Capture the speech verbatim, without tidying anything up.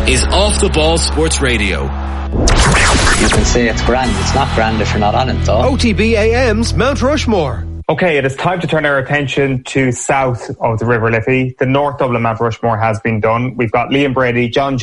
is Off the Ball Sports Radio. You can say it's grand. It's not grand if you're not on it, though. O T B A M's Mount Rushmore. Okay, it is time to turn our attention to south of the River Liffey. The North Dublin Mount Rushmore has been done. We've got Liam Brady, John